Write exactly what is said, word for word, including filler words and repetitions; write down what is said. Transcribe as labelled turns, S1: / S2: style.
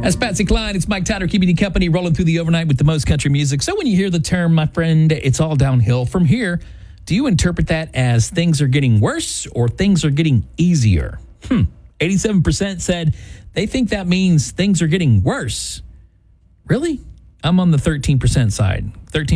S1: That's Patsy Cline. It's Mike Tyler keeping you company, rolling through the overnight with the most country music. So when you hear the term, my friend, it's all downhill from here, do you interpret that as things are getting worse or things are getting easier? Hmm. eighty-seven percent said they think that means things are getting worse. Really? I'm on the thirteen percent side. thirteen